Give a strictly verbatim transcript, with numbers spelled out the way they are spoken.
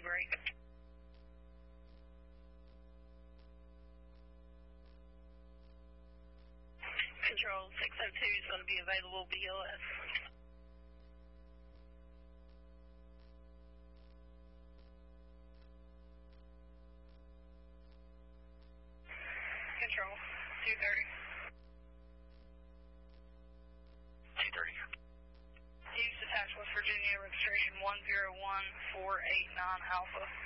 break. Control six oh two is going to be available B L S. Control two thirty. two thirty. Hughes Detached, West Virginia, registration one zero one four eight nine Alpha.